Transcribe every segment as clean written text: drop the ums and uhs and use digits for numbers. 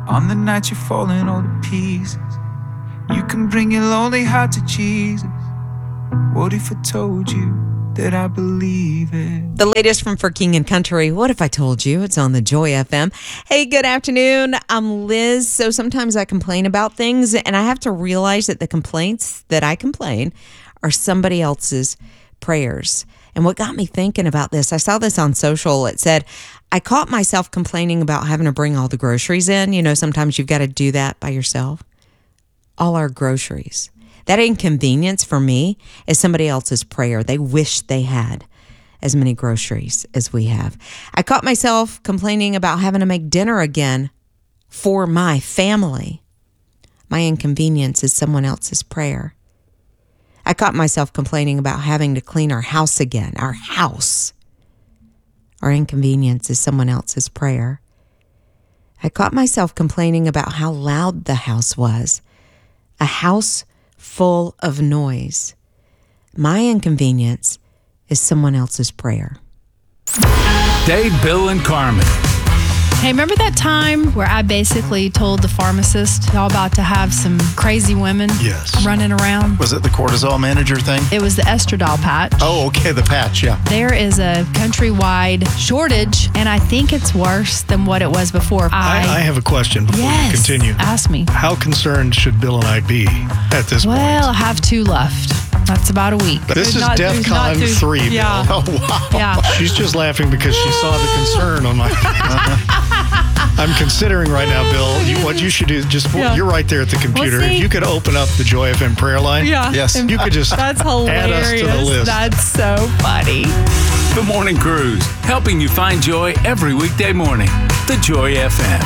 On the night you're falling all to pieces, you can bring your lonely heart to Jesus. What if I told you that I believe it? The latest from For King and Country, What If I Told You? It's on the Joy FM. Hey, good afternoon. I'm Liz. So sometimes I complain about things, and I have to realize that the complaints that I complain are somebody else's prayers. And what got me thinking about this, I saw this on social. It said, I caught myself complaining about having to bring all the groceries in. You know, sometimes you've got to do that by yourself. All our groceries. That inconvenience for me is somebody else's prayer. They wish they had as many groceries as we have. I caught myself complaining about having to make dinner again for my family. My inconvenience is someone else's prayer. I caught myself complaining about having to clean our house again, our house. Our inconvenience is someone else's prayer. I caught myself complaining about how loud the house was. A house full of noise. My inconvenience is someone else's prayer. Dave, Bill, and Carmen. Hey, remember that time where I basically told the pharmacist y'all about to have some crazy women running around? Was it the cortisol manager thing? It was the estradiol patch. Oh, okay, the patch, yeah. There is a countrywide shortage, and I think it's worse than what it was before. I have a question before you continue. Ask me. How concerned should Bill and I be at this point? Well, I have 2 left. That's about a week. This is DEFCON 3, Bill. Yeah. Oh, wow. Yeah. She's just laughing because she saw the concern on my I'm considering right now, Bill, what you should do, you're right there at the computer. If you could open up the Joy FM prayer line. Yeah. Yes. You could just That's add us to the hilarious. list. That's so funny. The Morning Cruise, helping you find joy every weekday morning. The Joy FM.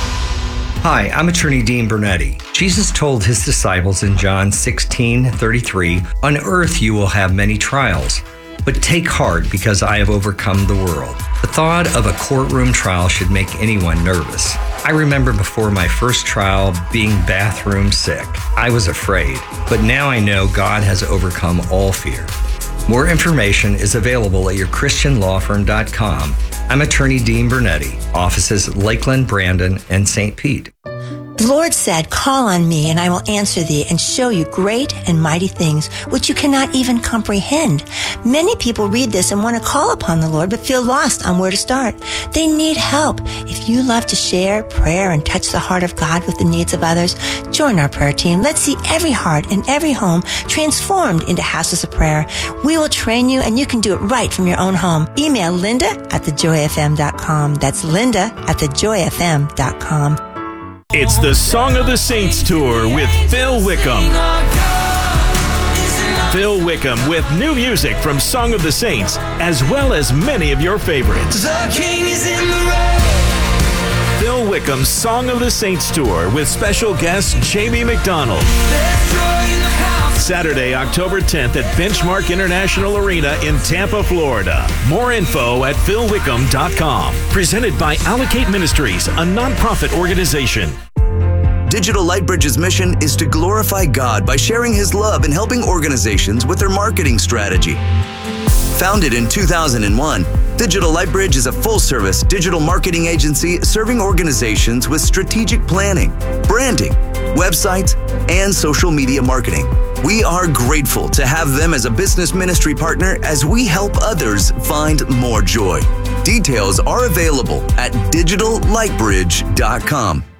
Hi, I'm attorney Dean Bernetti. Jesus told his disciples in John 16:33, "On earth you will have many trials, but take heart because I have overcome the world." The thought of a courtroom trial should make anyone nervous. I remember before my first trial being bathroom sick. I was afraid, but now I know God has overcome all fear. More information is available at yourchristianlawfirm.com. I'm attorney Dean Bernetti, offices Lakeland, Brandon, and St. Pete. The Lord said, "Call on me, and I will answer thee and show you great and mighty things which you cannot even comprehend." Many people read this and want to call upon the Lord but feel lost on where to start. They need help. If you love to share prayer and touch the heart of God with the needs of others, join our prayer team. Let's see every heart and every home transformed into houses of prayer. We will train you, and you can do it right from your own home. Email linda@thejoyfm.com. That's linda@thejoyfm.com. It's the Song of the Saints Tour with Phil Wickham. Phil Wickham with new music from Song of the Saints, as well as many of your favorites. The King is in the road. Phil Wickham's Song of the Saints Tour with special guest Jamie McDonald. Saturday, October 10th at Benchmark International Arena in Tampa, Florida. More info at philwickham.com. Presented by Allocate Ministries, a nonprofit organization. Digital Lightbridge's mission is to glorify God by sharing His love and helping organizations with their marketing strategy. Founded in 2001, Digital Lightbridge is a full-service digital marketing agency serving organizations with strategic planning, branding, websites, and social media marketing. We are grateful to have them as a business ministry partner as we help others find more joy. Details are available at digitallightbridge.com.